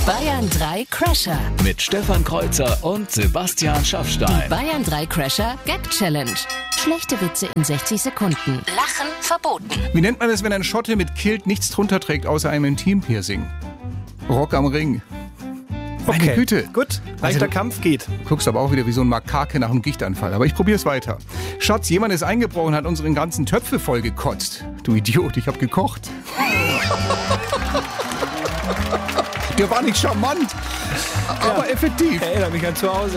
Bayern 3 Crasher. Mit Stefan Kreuzer und Sebastian Schaffstein. Die Bayern 3 Crasher Gag Challenge. Schlechte Witze in 60 Sekunden. Lachen verboten. Wie nennt man es, wenn ein Schotte mit Kilt nichts drunter trägt, außer einem Intimpiercing? Rock am Ring. Meine Okay, Güte. gut. Leichter Kampf geht. Du guckst aber auch wieder wie so ein Makake nach einem Gichtanfall. Aber ich probier's weiter. Schatz, jemand ist eingebrochen, hat unseren ganzen Töpfe voll gekotzt. Du Idiot, ich hab gekocht. Der war nicht charmant, aber effektiv. Erinnert mich an zu Hause.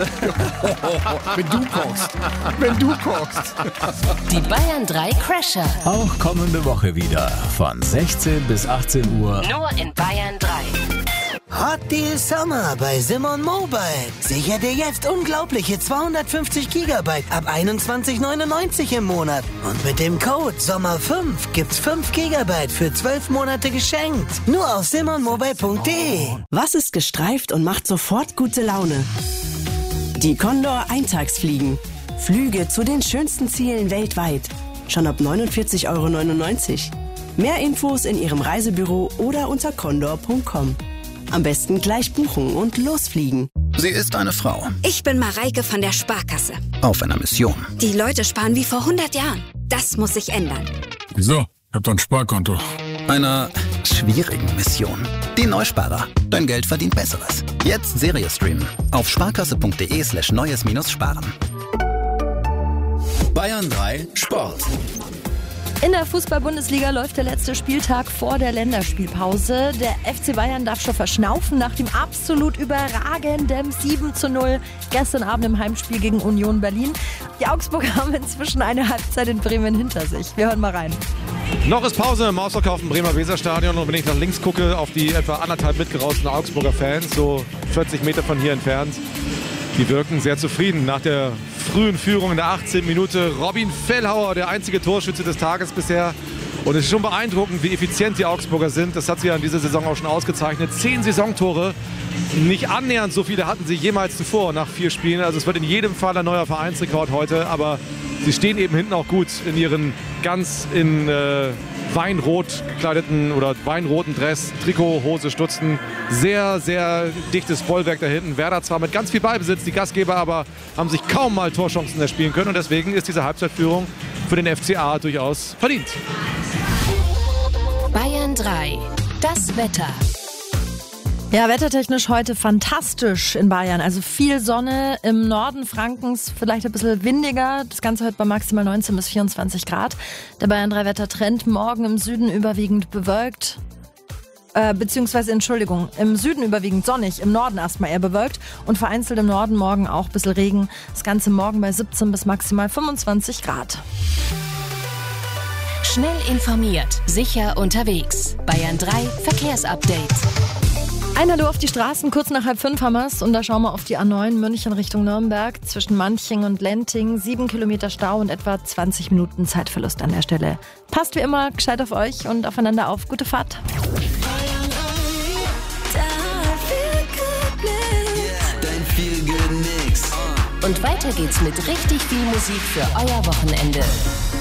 Wenn du kochst. Die Bayern 3 Crasher. Auch kommende Woche wieder von 16 bis 18 Uhr. Nur in Bayern 3. Hot Deal Summer bei Simon Mobile. Sicher dir jetzt unglaubliche 250 Gigabyte ab 21,99 im Monat. Und mit dem Code SOMMER5 gibt's 5 Gigabyte für 12 Monate geschenkt. Nur auf simonmobile.de. Was ist gestreift und macht sofort gute Laune? Die Condor Eintagsfliegen. Flüge zu den schönsten Zielen weltweit. Schon ab 49,99 €. Mehr Infos in Ihrem Reisebüro oder unter condor.com. Am besten gleich buchen und losfliegen. Sie ist eine Frau Ich bin Mareike von der Sparkasse. auf einer Mission. Die Leute sparen wie vor 100 Jahren. Das muss sich ändern. Wieso? Ich hab doch ein Sparkonto. Einer schwierigen Mission. Die Neusparer. Dein Geld verdient Besseres. Jetzt Serie streamen. Auf sparkasse.de/neues-sparen. Bayern 3 Sport. In der Fußball-Bundesliga läuft der letzte Spieltag vor der Länderspielpause. Der FC Bayern darf schon verschnaufen nach dem absolut überragenden 7:0 gestern Abend im Heimspiel gegen Union Berlin. Die Augsburger haben inzwischen eine Halbzeit in Bremen hinter sich. Wir hören mal rein. Noch ist Pause im ausverkauften Bremer Weserstadion und wenn ich nach links gucke auf die etwa 1,5 mitgerauschten Augsburger Fans, so 40 Meter von hier entfernt, die wirken sehr zufrieden. Nach der frühen Führung in der 18. Minute Robin Fellhauer, der einzige Torschütze des Tages bisher. Und es ist schon beeindruckend, wie effizient die Augsburger sind. Das hat sie ja in dieser Saison auch schon ausgezeichnet. 10 Saisontore. Nicht annähernd so viele hatten sie jemals zuvor nach 4 Spielen. Also es wird in jedem Fall ein neuer Vereinsrekord heute. Aber sie stehen eben hinten auch gut in ihren ganz in weinrot gekleideten oder weinroten Dress, Trikot, Hose, Stutzen. Sehr, sehr dichtes Bollwerk da hinten. Werder zwar mit ganz viel Ballbesitz, die Gastgeber aber haben sich kaum mal Torchancen erspielen können. Und deswegen ist diese Halbzeitführung für den FCA durchaus verdient. Bayern 3. Das Wetter. Ja, wettertechnisch heute fantastisch in Bayern. Also viel Sonne, im Norden Frankens vielleicht ein bisschen windiger. Das Ganze heute bei maximal 19 bis 24 Grad. Der Bayern 3 Wettertrend morgen im Süden überwiegend bewölkt. Im Süden überwiegend sonnig, im Norden erstmal eher bewölkt und vereinzelt im Norden morgen auch ein bisschen Regen. Das Ganze morgen bei 17 bis maximal 25 Grad. Schnell informiert, sicher unterwegs. Bayern 3 Verkehrsupdate. Ein Hallo auf die Straßen, kurz nach 4:30 haben wir's und da schauen wir auf die A9 München Richtung Nürnberg. Zwischen Manching und Lenting 7 Kilometer Stau und etwa 20 Minuten Zeitverlust an der Stelle. Passt wie immer gescheit auf euch und aufeinander auf. Gute Fahrt. Dein Feel-Good-Mix. Und weiter geht's mit richtig viel Musik für euer Wochenende.